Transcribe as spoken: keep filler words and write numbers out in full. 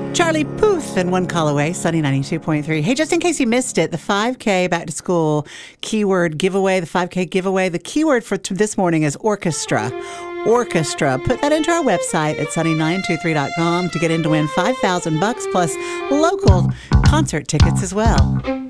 Charlie Puth and One Call Away, Sunny ninety-two point three. Hey, just in case you missed it, the five K back to school keyword giveaway, the five K giveaway, the keyword for t- this morning is orchestra. Orchestra. Put that into our website at sunny nine two three dot com to get in to win five thousand bucks plus local concert tickets as well.